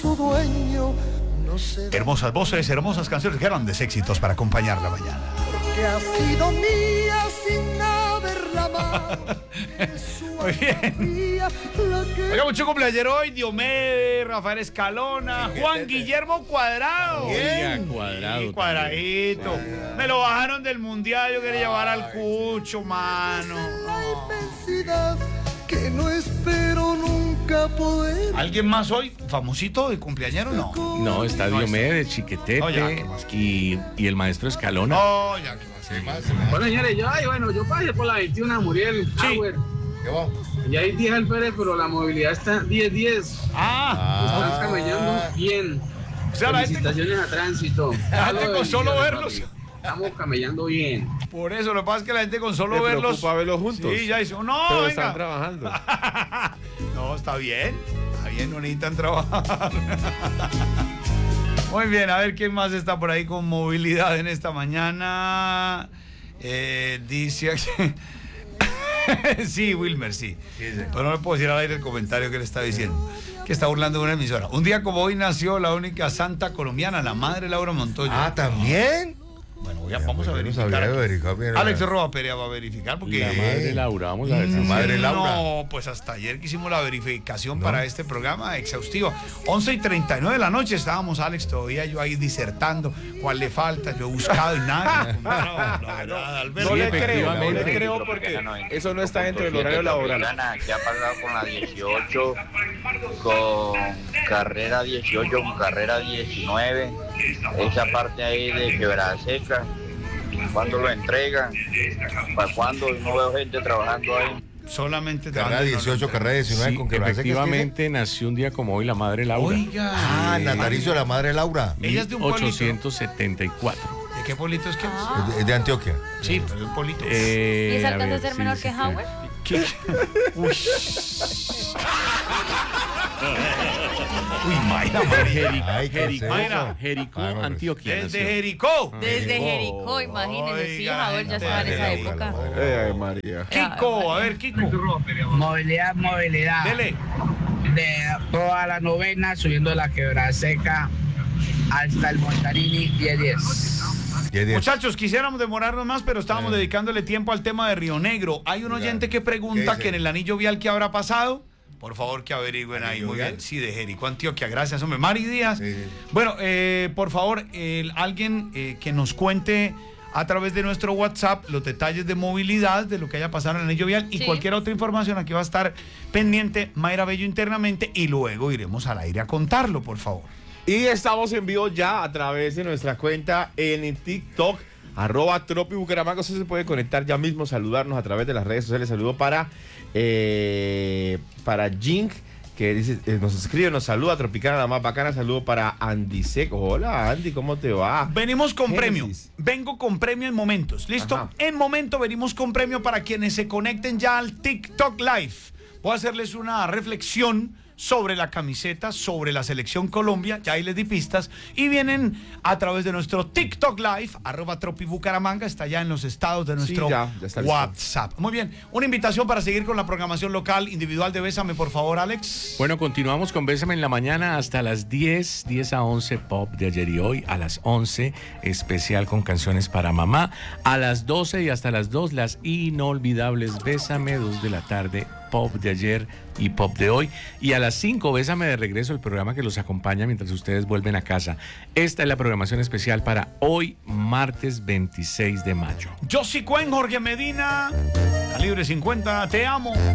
su dueño. No sé. Hermosas voces, hermosas canciones, grandes éxitos para acompañar la mañana. Que ha sido mía sin haberla amado. Muy bien. Oiga, mucho cumpleaños hoy, Diomedes, Rafael Escalona, Juan Guillermo Cuadrado. Bien. Cuadrado. Sí, Cuadradito. Me lo bajaron del mundial, yo quería llevar al Cucho, mano. Inmensidad que no espero nunca poder. ¿Alguien más hoy? ¿Famosito de cumpleañero? No. No, está No, Diomedes, Chiquetete No, ya, ¿qué más? y el maestro Escalona. No, ya, ¿qué más? Bueno, señores, yo pasé por la 21 Muriel Hauer. ¿Qué va? Y ahí 10 alférez, pero la movilidad está 10-10. Están camellando bien. O sea, la gente, Felicitaciones a Tránsito. la gente con solo verlos. Estamos camellando bien. Por eso, lo que pasa es que la gente con solo ¿Te verlos. preocupa verlos juntos? Sí, ya hizo. No, Pero venga. están trabajando. No, está bien, no necesitan trabajar. Muy bien, a ver quién más está por ahí con movilidad en esta mañana. Dice aquí. Sí, Wilmer, sí. Pero no le puedo decir al aire el comentario que le está diciendo. Que está burlando de una emisora. Un día como hoy nació la única santa colombiana, la madre Laura Montoya. Ah, ¿también? Bueno, vamos a no verificar. sabía aquí. verificar bien. Alex Roa Perea va a verificar porque... La madre Laura, vamos a ver si La madre sí. Laura. No, pues hasta ayer que hicimos la verificación para este programa exhaustivo. 11:39 de la noche estábamos, Alex, todavía yo ahí disertando cuál le falta, yo he buscado y nada. La verdad, Alberto. No Sí, le creo, efectivamente. no le creo porque eso no está dentro del horario laboral. ¿Qué ha pasado con la 18, con carrera 18, con carrera 19? Esa parte ahí de Quebrada Seca, ¿cuándo lo entregan? ¿Para cuándo? No veo gente trabajando ahí. Solamente Carrera 18, carrera 19 Sí, con que efectivamente nació un día como hoy la madre Laura. Oiga. Ah, natalicio de la madre Laura. Ella es de un pueblito. 874. ¿De qué pueblito es que es? Es de Antioquia. Sí, pero de un pueblito. ¿Y ese alcanza a ser sí, menor sí, que sí. Howard? Uy. Uy, Mayra, Ay, ¿qué es eso? Jericó, Ah, no, Antioquia. Desde nació. Jericó. Desde Jericó, imagínense. Sí, Oiga, Howard ya estaba en esa gente, época. Ay, María. Kiko, a ver, Kiko. Movilidad. Dele. De toda la novena, subiendo de la Quebrada Seca hasta el Montarini 10-10. 10. Muchachos, quisiéramos demorarnos más, pero estábamos dedicándole tiempo al tema de Río Negro. Hay un oyente que ¿Qué pregunta dice? que en el anillo vial que habrá pasado. Por favor, que averigüen ahí. ¿Anillo Muy vial? bien. Sí, de Jericó, Antioquia. Gracias, hombre. Mari Díaz. Sí. Bueno, por favor, alguien que nos cuente a través de nuestro WhatsApp los detalles de movilidad, de lo que haya pasado en el anillo vial y Sí. cualquier otra información. Aquí va a estar pendiente Mayra Bello internamente y luego iremos al aire a contarlo, por favor. Y estamos en vivo ya a través de nuestra cuenta en TikTok, @tropibucaramanga. Usted se puede conectar ya mismo, saludarnos a través de las redes sociales. Saludo para Jink, que dice, nos escribe, nos saluda, Tropicana, la más bacana. Saludo para Andy Seco. Hola, Andy, ¿cómo te va? Venimos con premio. Génesis. Vengo con premio en momentos. ¿Listo? Ajá. En momento venimos con premio para quienes se conecten ya al TikTok Live. Voy a hacerles una reflexión sobre la camiseta, sobre la selección Colombia, ya ahí les di pistas, y vienen a través de nuestro TikTok Live, @tropibucaramanga, está ya en los estados de nuestro ya está listo. WhatsApp. Muy bien, una invitación para seguir con la programación local individual de Bésame, por favor, Alex. Bueno, continuamos con Bésame en la mañana hasta las 10 a 11 pop de ayer y hoy, a las 11 especial con canciones para mamá, a las 12 y hasta las 2 las inolvidables Bésame, 2 de la tarde, pop de ayer y pop de hoy, y a las 5 Bésame de regreso, el programa que los acompaña mientras ustedes vuelven a casa. Esta es la programación especial para hoy, martes 26 de mayo. Josie Cuen, Jorge Medina, Calibre 50, te amo.